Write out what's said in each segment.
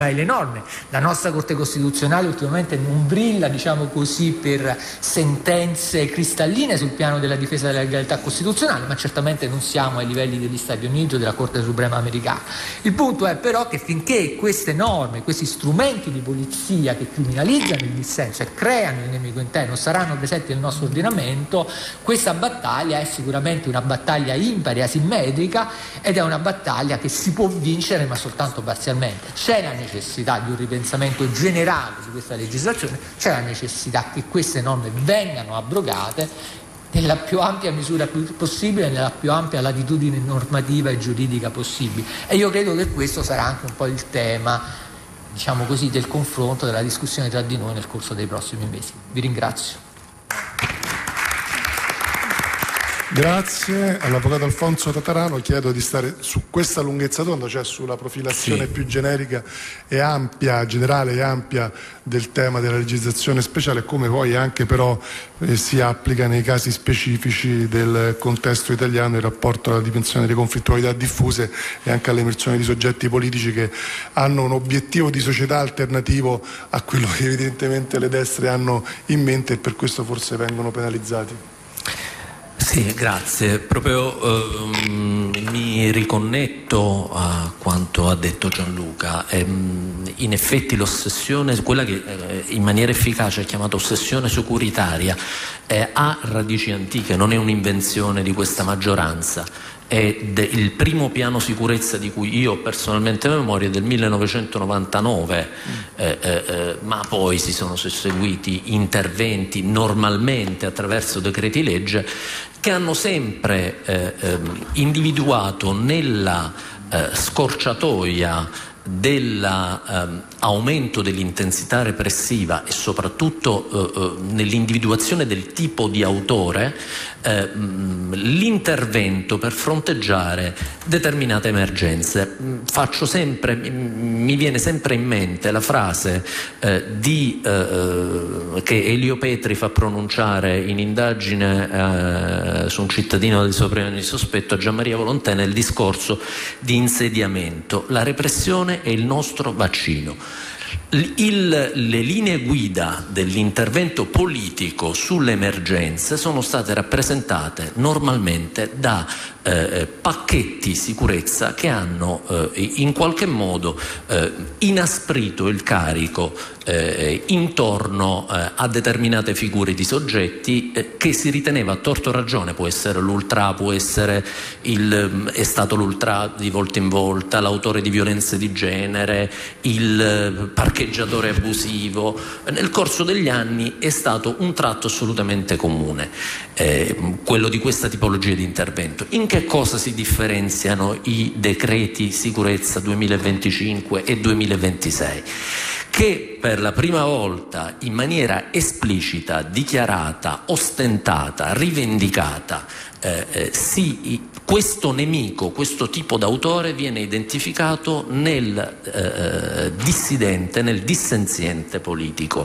le norme. La nostra Corte Costituzionale ultimamente non brilla, diciamo così, per sentenze cristalline sul piano della difesa della legalità costituzionale, ma certamente non siamo ai livelli degli Stati Uniti o della Corte Suprema americana. Il punto è però che finché queste norme, questi strumenti di polizia che criminalizzano il dissenso e creano il nemico interno saranno presenti nel nostro ordinamento, questa battaglia è sicuramente una battaglia impari, asimmetrica, ed è una battaglia che si può vincere ma soltanto parzialmente. C'è la necessità di un ripensamento generale di questa legislazione, c'è la necessità che queste norme vengano abrogate nella più ampia misura possibile, nella più ampia latitudine normativa e giuridica possibile. E io credo che questo sarà anche un po' il tema, diciamo così, del confronto, della discussione tra di noi nel corso dei prossimi mesi. Vi ringrazio. Grazie all'avvocato Alfonso Tatarano. Chiedo di stare su questa lunghezza d'onda, cioè sulla profilazione più generica e ampia, generale e ampia del tema della legislazione speciale, come poi anche però si applica nei casi specifici del contesto italiano in rapporto alla dimensione delle conflittualità diffuse e anche all'emersione di soggetti politici che hanno un obiettivo di società alternativo a quello che evidentemente le destre hanno in mente e per questo forse vengono penalizzati. Sì, grazie. Proprio mi riconnetto a quanto ha detto Gianluca. In effetti l'ossessione, quella che in maniera efficace è chiamata ossessione securitaria, ha radici antiche, non è un'invenzione di questa maggioranza. È il primo piano sicurezza di cui io personalmente ho memoria del 1999, ma poi si sono susseguiti interventi normalmente attraverso decreti legge che hanno sempre individuato nella scorciatoia dell'aumento dell'intensità repressiva e soprattutto nell'individuazione del tipo di autore l'intervento per fronteggiare determinate emergenze. Mi viene sempre in mente la frase che Elio Petri fa pronunciare in indagine su un cittadino di sopra di sospetto a Gianmaria Volontè nel discorso di insediamento: la repressione è il nostro vaccino. Le linee guida dell'intervento politico sulle emergenze sono state rappresentate normalmente da pacchetti sicurezza che hanno in qualche modo inasprito il carico intorno a determinate figure di soggetti che si riteneva, a torto ragione, può essere l'ultra, può essere è stato l'ultra di volta in volta, l'autore di violenze di genere, il parcheggiatore abusivo. Nel corso degli anni è stato un tratto assolutamente comune, quello di questa tipologia di intervento. In che cosa si differenziano i decreti sicurezza 2025 e 2026? Che per la prima volta in maniera esplicita, dichiarata, ostentata, rivendicata, questo nemico, questo tipo d'autore viene identificato nel dissidente, nel dissenziente politico.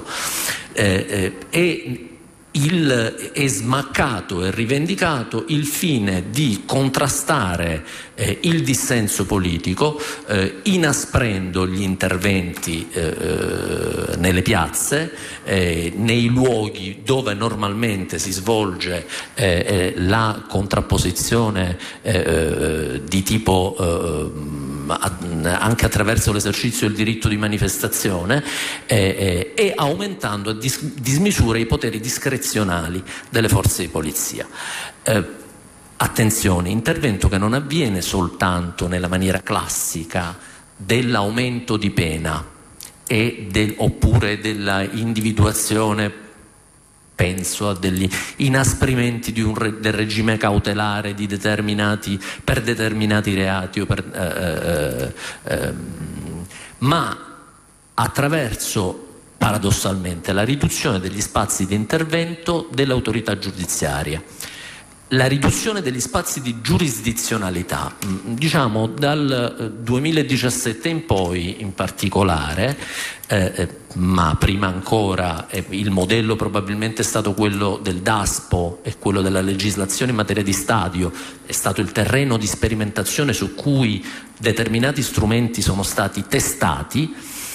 È smaccato e rivendicato il fine di contrastare il dissenso politico, inasprendo gli interventi nelle piazze, nei luoghi dove normalmente si svolge la contrapposizione di tipo anche attraverso l'esercizio del diritto di manifestazione, e aumentando a dismisura i poteri discrezionali delle forze di polizia. Attenzione, intervento che non avviene soltanto nella maniera classica dell'aumento di pena oppure della individuazione, penso a degli inasprimenti del regime cautelare per determinati reati ma attraverso, paradossalmente, la riduzione degli spazi di intervento dell'autorità giudiziaria. La riduzione degli spazi di giurisdizionalità, diciamo dal 2017 in poi in particolare, ma prima ancora il modello probabilmente è stato quello del DASPO e quello della legislazione in materia di stadio, è stato il terreno di sperimentazione su cui determinati strumenti sono stati testati.